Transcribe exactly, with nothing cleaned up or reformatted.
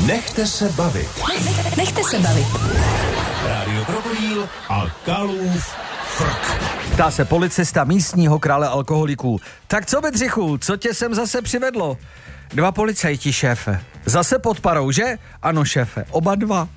Nechte se bavit. Nechte se bavit. Rádio Krokodýl a Kalův frk. Ptá se policista místního krále alkoholiků. Tak co, Bedřichu, co tě sem zase přivedlo? Dva policajti, šéfe. Zase pod parou, že? Ano, šéfe, oba dva.